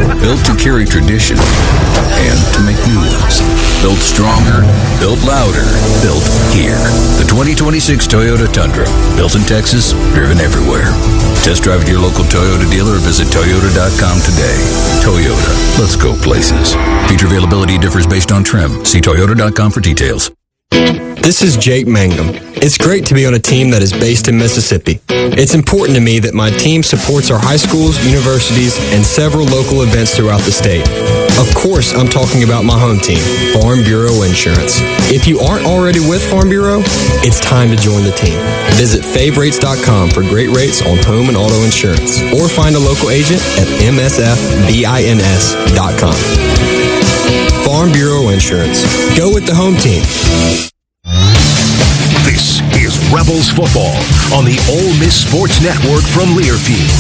Built to carry tradition and to make new ones. Built stronger, built louder, built here. The 2026 Toyota Tundra. Built in Texas, driven everywhere. Test drive at your local Toyota dealer or visit Toyota.com today. Toyota, let's go places. Feature availability differs based on trim. See Toyota.com for details. This is Jake Mangum. It's great to be on a team that is based in Mississippi. It's important to me that my team supports our high schools, universities, and several local events throughout the state. Of course, I'm talking about my home team, Farm Bureau Insurance. If you aren't already with Farm Bureau, it's time to join the team. Visit favrates.com for great rates on home and auto insurance, or find a local agent at msfbins.com. Farm Bureau Insurance. Go with the home team. This is Rebels football on the Ole Miss Sports Network from Learfield.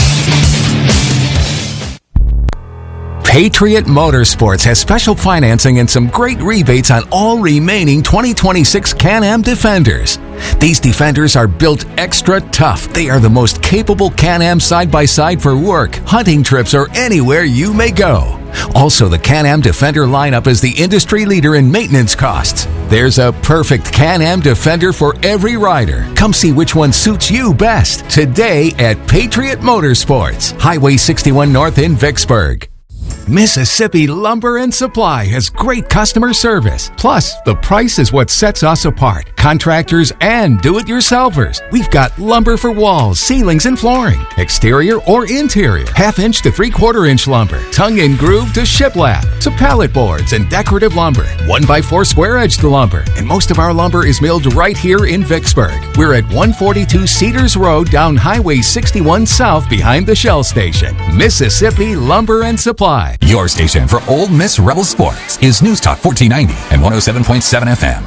Patriot Motorsports has special financing and some great rebates on all remaining 2026 Can-Am Defenders. These Defenders are built extra tough. They are the most capable Can-Am side-by-side for work, hunting trips, or anywhere you may go. Also, the Can-Am Defender lineup is the industry leader in maintenance costs. There's a perfect Can-Am Defender for every rider. Come see which one suits you best today at Patriot Motorsports, Highway 61 North in Vicksburg. Mississippi Lumber and Supply has great customer service. Plus, the price is what sets us apart. Contractors and do-it-yourselfers. We've got lumber for walls, ceilings, and flooring. Exterior or interior. Half-inch to three-quarter-inch lumber. Tongue and groove to shiplap. To pallet boards and decorative lumber. 1x4 square-edged lumber. And most of our lumber is milled right here in Vicksburg. We're at 142 Cedars Road down Highway 61 South behind the Shell Station. Mississippi Lumber and Supply. Your station for Ole Miss Rebel Sports is News Talk 1490 and 107.7 FM.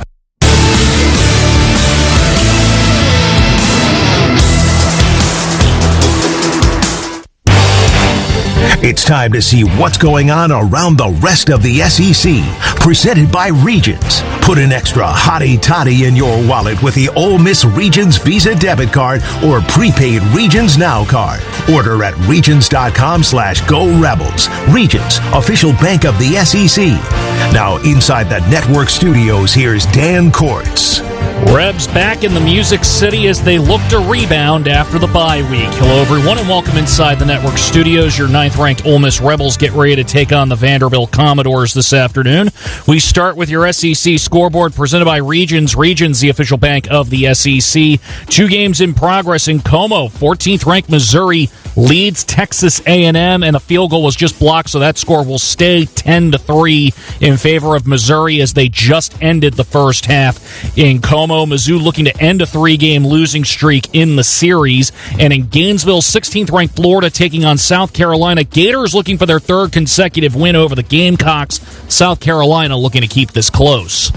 It's time to see what's going on around the rest of the SEC. Presented by Regions. Put an extra hottie toddy in your wallet with the Ole Miss Regions Visa debit card or prepaid Regions Now card. Order at regions.com/go Rebels. Regions, official bank of the SEC. Now inside the network studios, here's Dan Courts. Rebs back in the Music City as they look to rebound after the bye week. Hello, everyone, and welcome inside the network studios. Your 9th-ranked Ole Miss Rebels get ready to take on the Vanderbilt Commodores this afternoon. We start with your SEC scoreboard presented by Regions. Regions, the official bank of the SEC. 2 games in progress in Como. 14th-ranked Missouri leads Texas A&M, and a field goal was just blocked, so that score will stay 10-3 in favor of Missouri as they just ended the first half in Como. Mizzou looking to end a 3-game losing streak in the series. And in Gainesville, 16th-ranked Florida taking on South Carolina. Gators looking for their 3rd consecutive win over the Gamecocks. South Carolina looking to keep this close.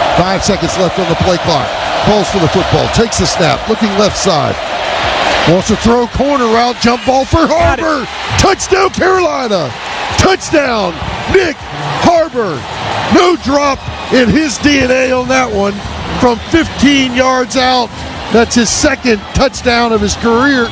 5 seconds left on the play clock. Calls for the football. Takes the snap. Looking left side. Wants to throw corner route. Jump ball for Harbor. Touchdown, Carolina. Touchdown, Nick Harbor. No drop in his DNA on that one. From 15 yards out. That's his 2nd touchdown of his career,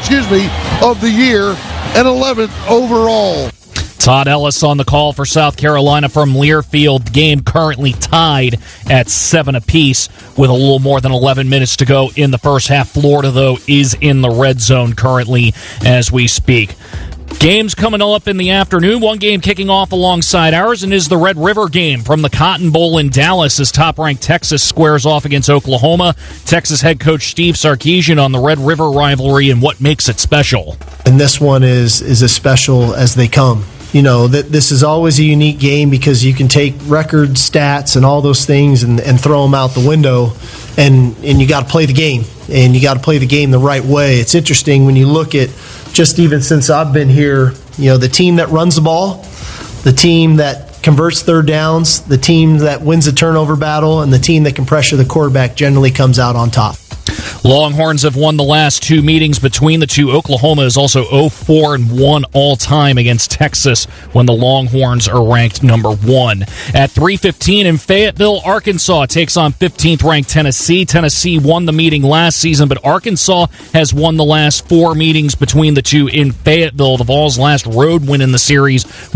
of the year, and 11th overall. Todd Ellis on the call for South Carolina from Learfield. Game currently tied at 7 apiece with a little more than 11 minutes to go in the first half. Florida, though, is in the red zone currently as we speak. Games coming up in the afternoon. One game kicking off alongside ours and is the Red River game from the Cotton Bowl in Dallas as top-ranked Texas squares off against Oklahoma. Texas head coach Steve Sarkisian on the Red River rivalry and what makes it special. And this one is as special as they come. You know, this is always a unique game because you can take record stats and all those things and throw them out the window, and you got to play the game, and you got to play the game the right way. It's interesting when you look at just even since I've been here, you know, the team that runs the ball, the team that converts third downs, the team that wins the turnover battle, and the team that can pressure the quarterback generally comes out on top. Longhorns have won the last 2 meetings between the two. Oklahoma is also 0-4-1 all-time against Texas when the Longhorns are ranked number 1. At 3:15 in Fayetteville, Arkansas takes on 15th-ranked Tennessee. Tennessee won the meeting last season, but Arkansas has won the last 4 meetings between the two in Fayetteville. The Vols' last road win in the series